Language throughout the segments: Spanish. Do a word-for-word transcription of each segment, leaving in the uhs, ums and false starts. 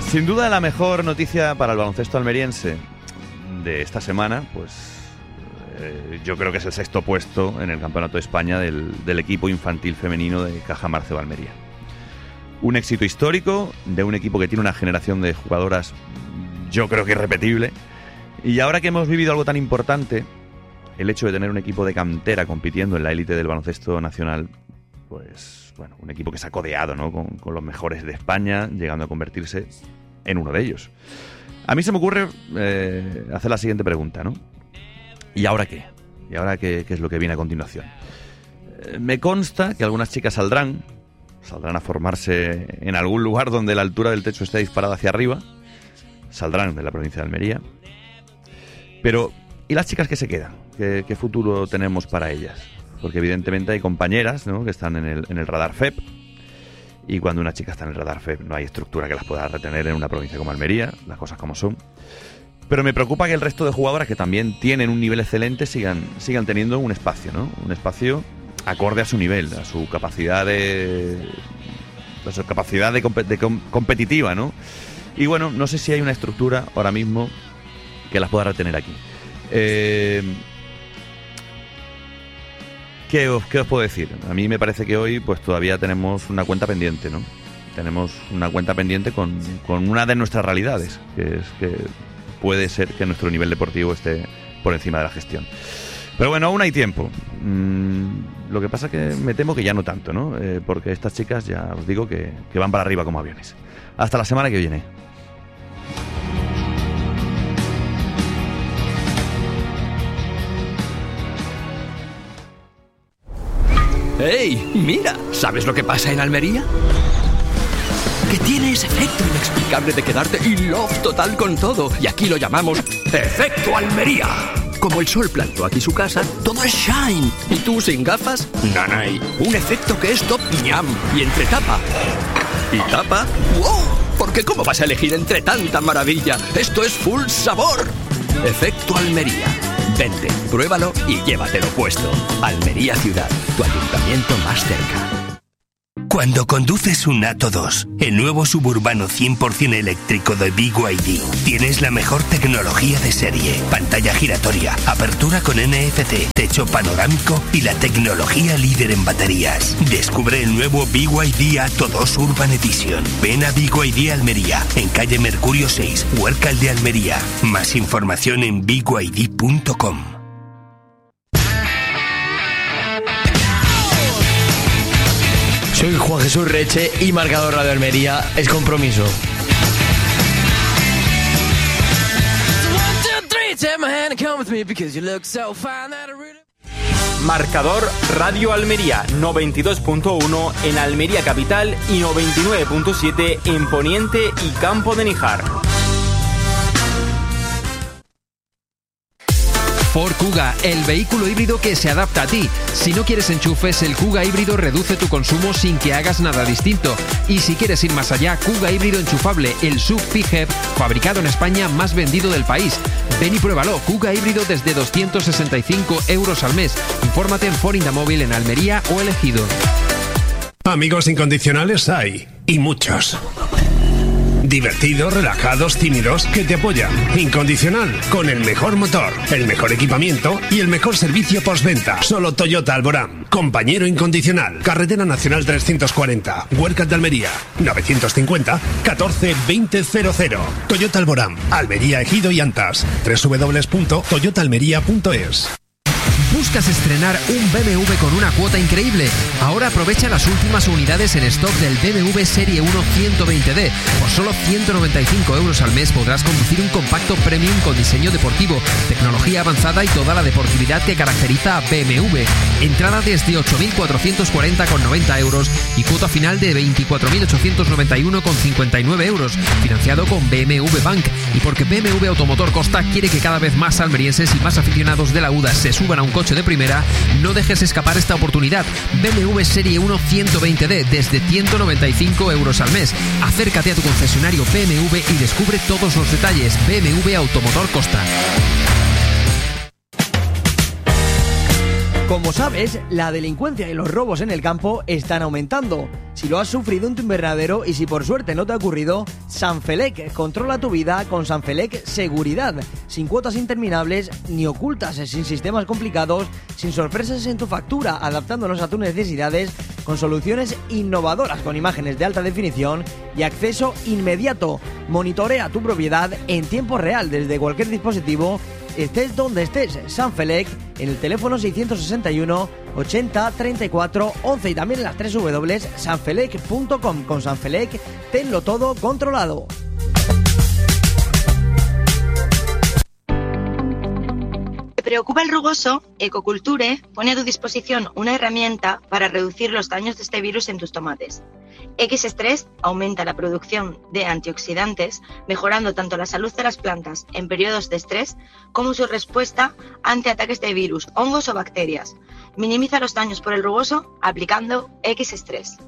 Sin duda la mejor noticia para el baloncesto almeriense de esta semana, pues eh, yo creo que es el sexto puesto en el Campeonato de España del, del equipo infantil femenino de Caja Marceba Almería. Un éxito histórico de un equipo que tiene una generación de jugadoras, yo creo que irrepetible. Y ahora que hemos vivido algo tan importante, el hecho de tener un equipo de cantera compitiendo en la élite del baloncesto nacional, pues bueno, un equipo que se ha codeado, ¿no?, con, con los mejores de España, llegando a convertirse en uno de ellos. A mí se me ocurre eh, hacer la siguiente pregunta, ¿no? ¿Y ahora qué? ¿Y ahora qué, qué es lo que viene a continuación? Eh, me consta que algunas chicas saldrán, saldrán a formarse en algún lugar donde la altura del techo esté disparada hacia arriba, saldrán de la provincia de Almería, pero ¿y las chicas que se quedan? ¿Qué, qué futuro tenemos para ellas? Porque evidentemente hay compañeras, ¿no?, que están en el, en el radar F E P, y cuando una chica está en el radar F E P no hay estructura que las pueda retener en una provincia como Almería, las cosas como son. Pero me preocupa que el resto de jugadoras que también tienen un nivel excelente sigan, sigan teniendo un espacio, ¿no? Un espacio acorde a su nivel, a su capacidad de, a su capacidad de, de competitiva, ¿no? Y bueno, no sé si hay una estructura ahora mismo que las pueda retener aquí. Eh, ¿qué, os, ¿Qué os puedo decir? A mí me parece que hoy pues todavía tenemos una cuenta pendiente, ¿no? Tenemos una cuenta pendiente con, con una de nuestras realidades, que es que puede ser que nuestro nivel deportivo esté por encima de la gestión. Pero bueno, aún hay tiempo. Mm, lo que pasa es que me temo que ya no tanto, ¿no? Eh, porque estas chicas ya os digo que, que van para arriba como aviones. Hasta la semana que viene. ¡Hey! ¡Mira! ¿Sabes lo que pasa en Almería? Que tiene ese efecto inexplicable de quedarte in love total con todo. Y aquí lo llamamos Efecto Almería. Como el sol plantó aquí su casa, todo es shine. ¿Y tú sin gafas? Nanay. Un efecto que es top ñam. Y entre tapa y tapa, ¡wow! Porque ¿cómo vas a elegir entre tanta maravilla? Esto es full sabor. Efecto Almería. Vente, pruébalo y llévatelo puesto. Almería Ciudad, tu ayuntamiento más cerca. Cuando conduces un Atto dos, el nuevo suburbano cien por ciento eléctrico de B Y D, tienes la mejor tecnología de serie, pantalla giratoria, apertura con N F C, techo panorámico y la tecnología líder en baterías. Descubre el nuevo B Y D Atto dos Urban Edition. Ven a B Y D Almería, en calle Mercurio seis, Huércal de Almería. Más información en b y d punto com. Soy Juan Jesús Reche y Marcador Radio Almería es compromiso. Marcador Radio Almería noventa y dos punto uno en Almería Capital y noventa y nueve punto siete en Poniente y Campo de Níjar. Ford Kuga, el vehículo híbrido que se adapta a ti. Si no quieres enchufes, el Kuga híbrido reduce tu consumo sin que hagas nada distinto. Y si quieres ir más allá, Kuga híbrido enchufable, el S U V P H E V, fabricado en España, más vendido del país. Ven y pruébalo, Kuga híbrido desde doscientos sesenta y cinco euros al mes. Infórmate en Ford Indamóvil en Almería o El Ejido. Amigos incondicionales hay, y muchos. Divertidos, relajados, tímidos, que te apoyan. Incondicional, con el mejor motor, el mejor equipamiento y el mejor servicio postventa. Solo Toyota Alborán. Compañero incondicional. Carretera Nacional trescientos cuarenta. Huércal de Almería. novecientos cincuenta, catorce, veinte, cero cero. Toyota Alborán. Almería, Ejido y Antas. doble u doble u doble u punto toyota almería punto es. ¿Buscas estrenar un B M W con una cuota increíble? Ahora aprovecha las últimas unidades en stock del B M W Serie uno ciento veinte D. Por solo ciento noventa y cinco euros al mes podrás conducir un compacto premium con diseño deportivo, tecnología avanzada y toda la deportividad que caracteriza a B M W. Entrada desde ocho mil cuatrocientos cuarenta con noventa euros y cuota final de veinticuatro mil ochocientos noventa y uno con cincuenta y nueve euros, financiado con B M W Bank. Y porque B M W Automotor Costa quiere que cada vez más almerienses y más aficionados de la U D A se suban a un coche de primera, no dejes escapar esta oportunidad. B M W Serie uno ciento veinte D desde ciento noventa y cinco euros al mes. Acércate a tu concesionario B M W y descubre todos los detalles. B M W Automotor Costa. Como sabes, la delincuencia y los robos en el campo están aumentando. Si lo has sufrido en tu invernadero y si por suerte no te ha ocurrido, Sanfelec controla tu vida con Sanfelec Seguridad. Sin cuotas interminables ni ocultas, sin sistemas complicados, sin sorpresas en tu factura, adaptándonos a tus necesidades con soluciones innovadoras con imágenes de alta definición y acceso inmediato. Monitorea tu propiedad en tiempo real desde cualquier dispositivo, estés donde estés. Sanfelec en el teléfono seiscientos sesenta y uno ochenta treinta y cuatro once y también en las tres doble u doble u doble u punto sanfelec punto com. Con Sanfelec, tenlo todo controlado. ¿Te preocupa el rugoso? Ecoculture pone a tu disposición una herramienta para reducir los daños de este virus en tus tomates. X-Stress aumenta la producción de antioxidantes, mejorando tanto la salud de las plantas en periodos de estrés como su respuesta ante ataques de virus, hongos o bacterias. Minimiza los daños por el rugoso aplicando X-Stress.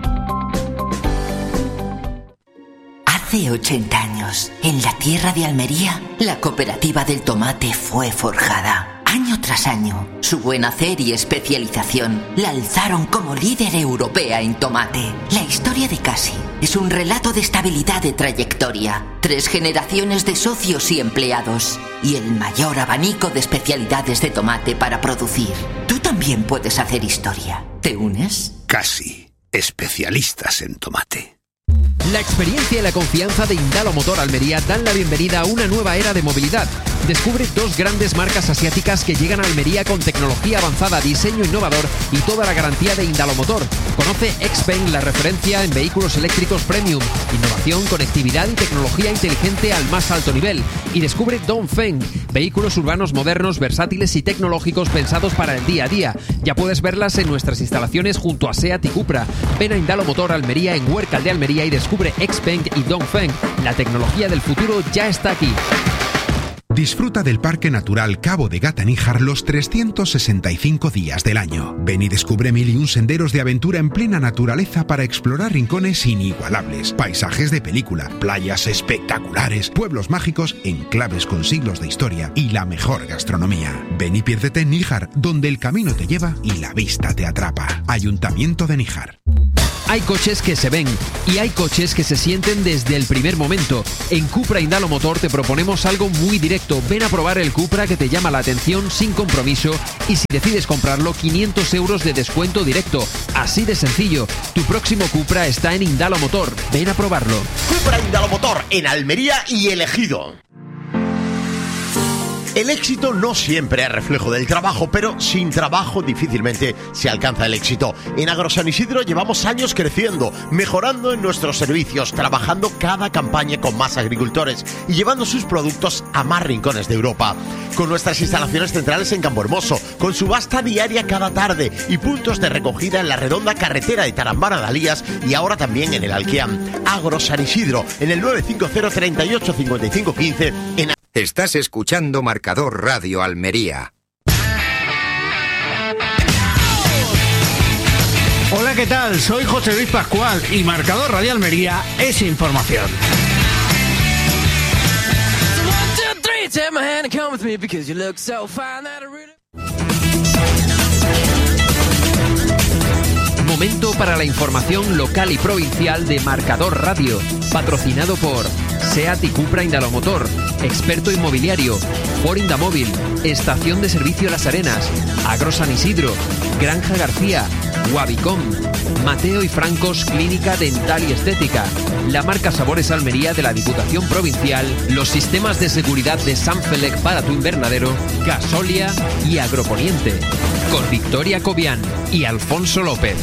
Hace ochenta años, en la tierra de Almería, la cooperativa del tomate fue forjada. Año tras año, su buen hacer y especialización la alzaron como líder europea en tomate. La historia de Casi es un relato de estabilidad de trayectoria, tres generaciones de socios y empleados y el mayor abanico de especialidades de tomate para producir. Tú también puedes hacer historia. ¿Te unes? Casi, especialistas en tomate. La experiencia y la confianza de Indalo Motor Almería dan la bienvenida a una nueva era de movilidad. Descubre dos grandes marcas asiáticas que llegan a Almería con tecnología avanzada, diseño innovador y toda la garantía de Indalo Motor. Conoce Xpeng, la referencia en vehículos eléctricos premium, innovación, conectividad y tecnología inteligente al más alto nivel. Y descubre Dongfeng, vehículos urbanos modernos, versátiles y tecnológicos pensados para el día a día. Ya puedes verlas en nuestras instalaciones junto a SEAT y Cupra. Ven a Indalo Motor Almería en Huércal de Almería y descubre Xpeng y Dongfeng. La tecnología del futuro ya está aquí. Disfruta del Parque Natural Cabo de Gata-Níjar los trescientos sesenta y cinco días del año. Ven y descubre mil y un senderos de aventura en plena naturaleza para explorar rincones inigualables, paisajes de película, playas espectaculares, pueblos mágicos, enclaves con siglos de historia y la mejor gastronomía. Ven y piérdete en Níjar, donde el camino te lleva y la vista te atrapa. Ayuntamiento de Níjar. Hay coches que se ven y hay coches que se sienten desde el primer momento. En Cupra Indalo Motor te proponemos algo muy directo. Ven a probar el Cupra que te llama la atención sin compromiso y si decides comprarlo, quinientos euros de descuento directo. Así de sencillo. Tu próximo Cupra está en Indalo Motor. Ven a probarlo. Cupra Indalo Motor en Almería y El Ejido. El éxito no siempre es reflejo del trabajo, pero sin trabajo difícilmente se alcanza el éxito. En Agrosan Isidro llevamos años creciendo, mejorando en nuestros servicios, trabajando cada campaña con más agricultores y llevando sus productos a más rincones de Europa. Con nuestras instalaciones centrales en Campohermoso, con subasta diaria cada tarde y puntos de recogida en la redonda carretera de Tarambana de Alías y ahora también en el Alquiam. Agrosan Isidro, en el nueve cinco cero, treinta y ocho, cincuenta y cinco quince, en Estás escuchando Marcador Radio Almería. Hola, ¿qué tal? Soy José Luis Pascual y Marcador Radio Almería es información. Momento para la información local y provincial de Marcador Radio, patrocinado por SEAT y Cupra Indalo Motor, Experto Inmobiliario, Ford Indamóvil, Estación de Servicio Las Arenas, Agrosan Isidro, Granja García, Wabicom, Mateo y Francos Clínica Dental y Estética, la marca Sabores Almería de la Diputación Provincial, los sistemas de seguridad de Sanfelec para tu invernadero, Gasolia y Agroponiente, con Victoria Cobian y Alfonso López.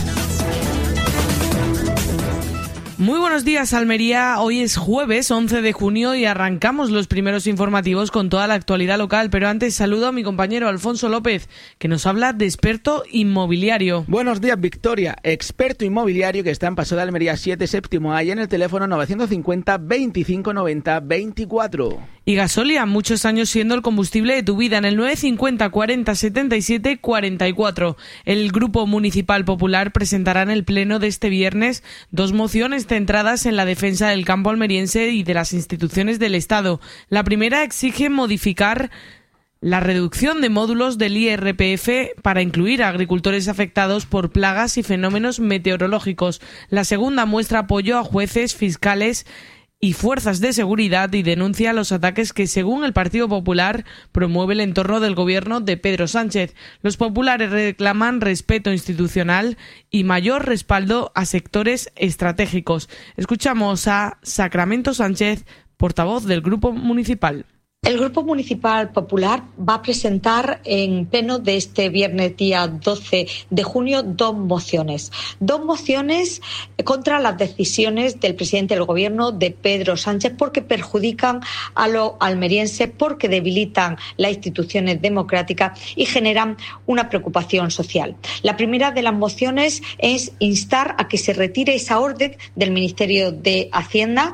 Muy buenos días, Almería. Hoy es jueves once de junio y arrancamos los primeros informativos con toda la actualidad local. Pero antes saludo a mi compañero Alfonso López, que nos habla de Experto Inmobiliario. Buenos días, Victoria. Experto Inmobiliario, que está en Paso de Almería siete, séptimo A, y en el teléfono novecientos cincuenta, veinticinco noventa, veinticuatro. Y Gasolia, muchos años siendo el combustible de tu vida, en el nueve cincuenta, cuarenta, setenta y siete, cuarenta y cuatro. El Grupo Municipal Popular presentará en el pleno de este viernes dos mociones centradas en la defensa del campo almeriense y de las instituciones del Estado. La primera exige modificar la reducción de módulos del I R P F para incluir a agricultores afectados por plagas y fenómenos meteorológicos. La segunda muestra apoyo a jueces, fiscales y fuerzas de seguridad y denuncia los ataques que, según el Partido Popular, promueve el entorno del gobierno de Pedro Sánchez. Los populares reclaman respeto institucional y mayor respaldo a sectores estratégicos. Escuchamos a Sacramento Sánchez, portavoz del Grupo Municipal. El Grupo Municipal Popular va a presentar en pleno de este viernes día doce de junio dos mociones. Dos mociones contra las decisiones del presidente del Gobierno, de Pedro Sánchez, porque perjudican a los almerienses, porque debilitan las instituciones democráticas y generan una preocupación social. La primera de las mociones es instar a que se retire esa orden del Ministerio de Hacienda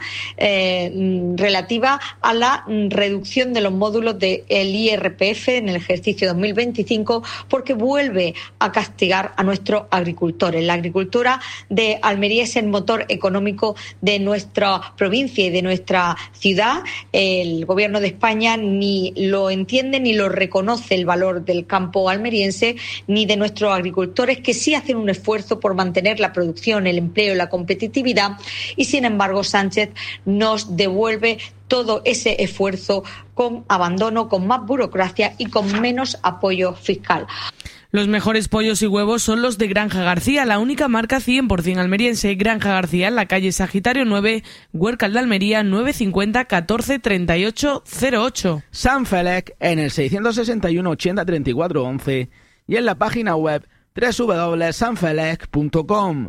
eh, relativa a la reducción de los módulos del I R P F en el ejercicio dos mil veinticinco, porque vuelve a castigar a nuestros agricultores. La agricultura de Almería es el motor económico de nuestra provincia y de nuestra ciudad. El Gobierno de España ni lo entiende ni lo reconoce el valor del campo almeriense ni de nuestros agricultores, que sí hacen un esfuerzo por mantener la producción, el empleo y la competitividad, y sin embargo Sánchez nos devuelve todo ese esfuerzo con abandono, con más burocracia y con menos apoyo fiscal. Los mejores pollos y huevos son los de Granja García, la única marca cien por ciento almeriense. Granja García en la calle Sagitario nueve, Huércal de Almería, nueve cincuenta catorce treinta y ocho cero ocho. San Felec en el seiscientos sesenta y uno ochenta treinta y cuatro once y en la página web doble u doble u doble u punto sanfelec punto com.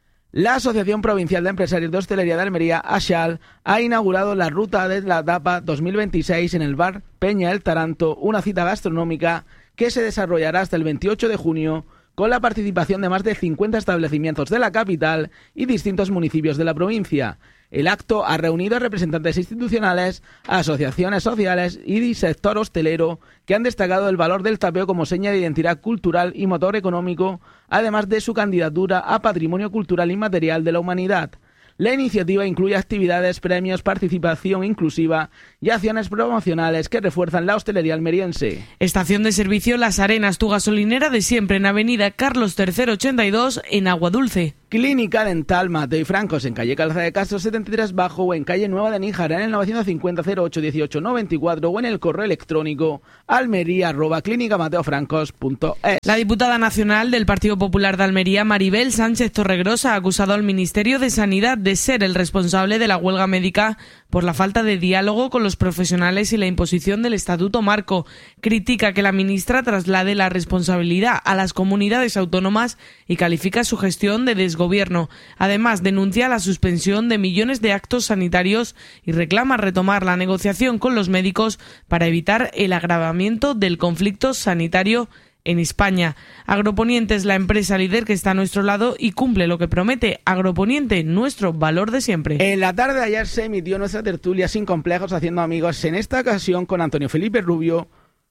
La Asociación Provincial de Empresarios de Hostelería de Almería, ASHAL, ha inaugurado la ruta de la tapa dos mil veintiséis en el bar Peña El Taranto, una cita gastronómica que se desarrollará hasta el veintiocho de junio con la participación de más de cincuenta establecimientos de la capital y distintos municipios de la provincia. El acto ha reunido a representantes institucionales, asociaciones sociales y sector hostelero que han destacado el valor del tapeo como seña de identidad cultural y motor económico, además de su candidatura a Patrimonio Cultural Inmaterial de la Humanidad. La iniciativa incluye actividades, premios, participación inclusiva y acciones promocionales que refuerzan la hostelería almeriense. Estación de servicio Las Arenas, tu gasolinera de siempre, en Avenida Carlos tercero ochenta y dos, en Aguadulce. Clínica Dental Mateo y Francos en calle Calzada de Castro setenta y tres Bajo o en calle Nueva de Níjar en el novecientos cincuenta cero ocho dieciocho noventa y cuatro o en el correo electrónico almería arroba clínica mateo francos punto es. La diputada nacional del Partido Popular de Almería, Maribel Sánchez Torregrosa, ha acusado al Ministerio de Sanidad de ser el responsable de la huelga médica por la falta de diálogo con los profesionales y la imposición del Estatuto Marco. Critica que la ministra traslade la responsabilidad a las comunidades autónomas y califica su gestión de desgobierno. Además, denuncia la suspensión de millones de actos sanitarios y reclama retomar la negociación con los médicos para evitar el agravamiento del conflicto sanitario en España. Agroponiente es la empresa líder que está a nuestro lado y cumple lo que promete. Agroponiente, nuestro valor de siempre. En la tarde de ayer se emitió nuestra tertulia Sin Complejos Haciendo Amigos, en esta ocasión con Antonio Felipe Rubio,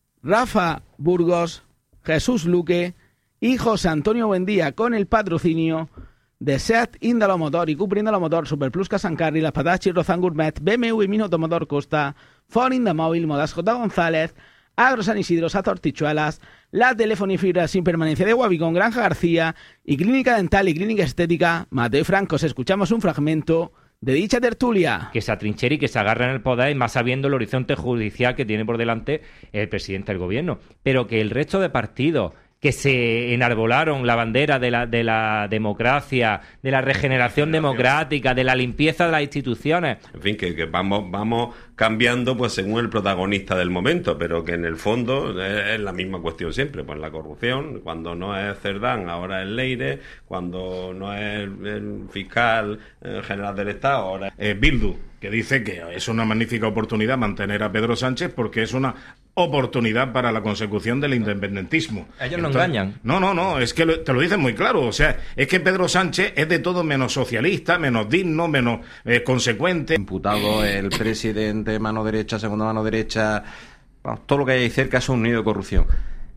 Rafa Burgos, Jesús Luque y José Antonio Buendía, con el patrocinio de SEAT Índalo Motor y Cupra Índalo Motor, Superplus Casancarri, Las Patadas Chirrozán Gourmet, B M W y Minuto Motor Costa, Ford Indamóvil, Modas J. González, Agro San Isidro, Satortichuelas, la telefonía y fibra sin permanencia de Guavicón, Granja García y Clínica Dental y Clínica Estética Mateo y Francos. Escuchamos un fragmento de dicha tertulia. Que se atrinchera y que se agarre en el poder, y más sabiendo el horizonte judicial que tiene por delante el presidente del gobierno. Pero que el resto de partidos que se enarbolaron la bandera de la, de la democracia, de la regeneración democrática, de la limpieza de las instituciones. En fin, que, que vamos, vamos cambiando pues según el protagonista del momento, pero que en el fondo es, es la misma cuestión siempre. Pues la corrupción, cuando no es Cerdán, ahora es Leire, cuando no es el, el fiscal el general del Estado, ahora es eh, Bildu, que dice que es una magnífica oportunidad mantener a Pedro Sánchez porque es una oportunidad para la consecución del independentismo. Ellos no engañan. No, no, no, es que lo, te lo dicen muy claro. O sea, es que Pedro Sánchez es de todo menos socialista, menos digno, menos eh, consecuente. Imputado el presidente, mano derecha, segunda mano derecha, bueno, todo lo que hay ahí cerca es un nido de corrupción.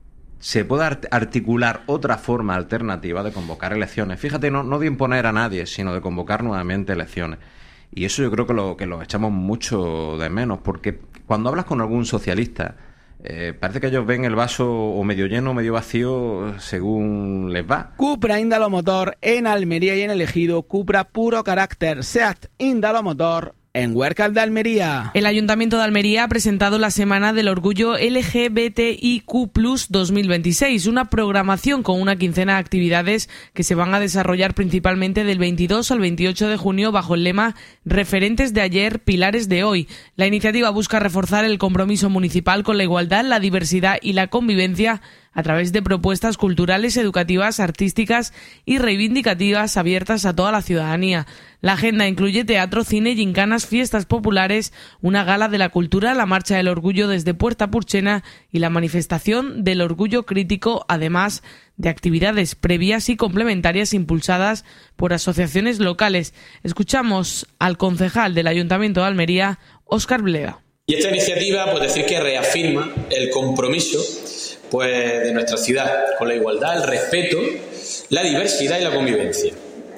Se puede art- articular otra forma alternativa de convocar elecciones. Fíjate, no, no de imponer a nadie, sino de convocar nuevamente elecciones. Y eso yo creo que lo, que lo echamos mucho de menos, porque cuando hablas con algún socialista, Eh, parece que ellos ven el vaso o medio lleno o medio vacío según les va. Cupra Indalomotor en Almería y en el Ejido. Cupra puro carácter. SEAT Indalomotor en Huércal de Almería. El Ayuntamiento de Almería ha presentado la Semana del Orgullo L G B T I Q plus dos mil veintiséis, una programación con una quincena de actividades que se van a desarrollar principalmente del veintidós al veintiocho de junio bajo el lema Referentes de ayer, pilares de hoy. La iniciativa busca reforzar el compromiso municipal con la igualdad, la diversidad y la convivencia a través de propuestas culturales, educativas, artísticas y reivindicativas abiertas a toda la ciudadanía. La agenda incluye teatro, cine, gincanas, fiestas populares, una gala de la cultura, la marcha del orgullo desde Puerta Purchena y la manifestación del orgullo crítico, además de actividades previas y complementarias impulsadas por asociaciones locales. Escuchamos al concejal del Ayuntamiento de Almería, Óscar Bleda. Y esta iniciativa, pues decir que reafirma el compromiso pues de nuestra ciudad con la igualdad, el respeto, la diversidad y la convivencia.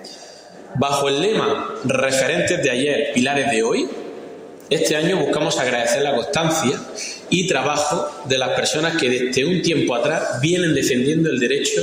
Bajo el lema Referentes de ayer, pilares de hoy, este año buscamos agradecer la constancia y trabajo de las personas que desde un tiempo atrás vienen defendiendo el derecho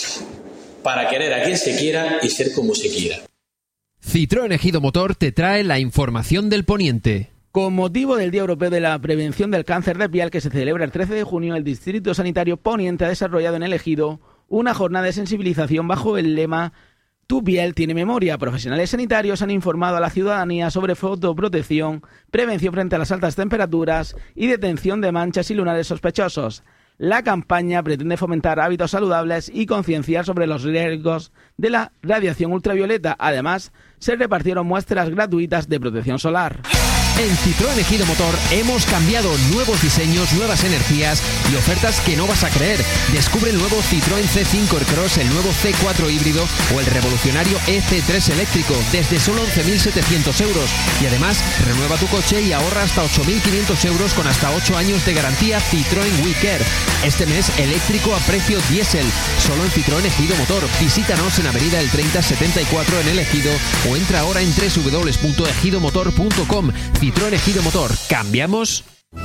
para querer a quien se quiera y ser como se quiera. Citroën Ejido Motor te trae la información del Poniente. Con motivo del Día Europeo de la Prevención del Cáncer de Piel, que se celebra el trece de junio, el Distrito Sanitario Poniente ha desarrollado en el Ejido una jornada de sensibilización bajo el lema Tu piel tiene memoria. Profesionales sanitarios han informado a la ciudadanía sobre fotoprotección, prevención frente a las altas temperaturas y detención de manchas y lunares sospechosos. La campaña pretende fomentar hábitos saludables y concienciar sobre los riesgos de la radiación ultravioleta. Además, se repartieron muestras gratuitas de protección solar. En Citroën Ejido Motor hemos cambiado, nuevos diseños, nuevas energías y ofertas que no vas a creer. Descubre el nuevo Citroën C cinco Aircross, el nuevo C cuatro híbrido o el revolucionario E C tres eléctrico desde solo once mil setecientos euros. Y además, renueva tu coche y ahorra hasta ocho mil quinientos euros con hasta ocho años de garantía Citroën WeCare. Este mes, eléctrico a precio diésel, solo en Citroën Ejido Motor. Visítanos en Avenida El treinta setenta y cuatro en El Ejido o entra ahora en doble u doble u doble u punto ejido motor punto com. Citroën Ejido Motor. ¿Cambiamos?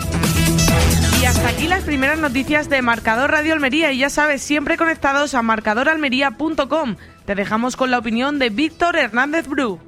Y hasta aquí las primeras noticias de Marcador Radio Almería. Y ya sabes, siempre conectados a marcador almería punto com. Te dejamos con la opinión de Víctor Hernández Bru.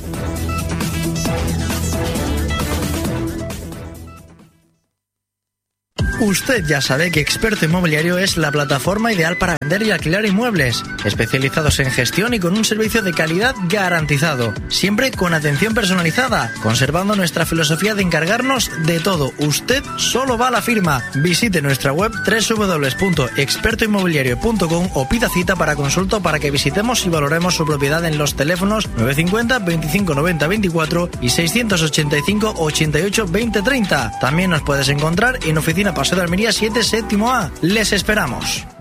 Usted ya sabe que Experto Inmobiliario es la plataforma ideal para vender y alquilar inmuebles, especializados en gestión y con un servicio de calidad garantizado, siempre con atención personalizada, conservando nuestra filosofía de encargarnos de todo. Usted solo va a la firma. Visite nuestra web doble u doble u doble u punto experto inmobiliario punto com o pida cita para consulta para que visitemos y valoremos su propiedad en los teléfonos nueve cinco cero, veinticinco noventa, veinticuatro y seiscientos ochenta y cinco, ochenta y ocho, veinte, treinta. También nos puedes encontrar en Oficina Paseo de Almería siete, séptimo A. Les esperamos.